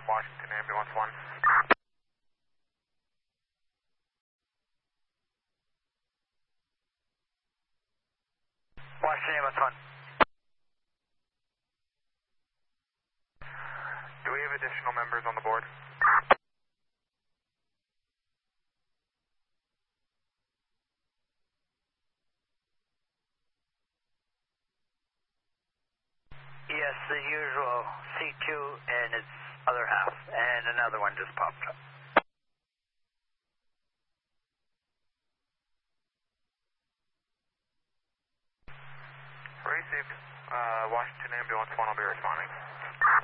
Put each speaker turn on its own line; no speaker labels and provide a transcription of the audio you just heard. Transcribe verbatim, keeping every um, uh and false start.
Farm, Washington, Ambulance one.
Washington, Ambulance one.
Do we have additional members on the board?
Yes, the usual C two and its other half, and another one just popped up.
Received. Uh, Washington Ambulance one will be responding.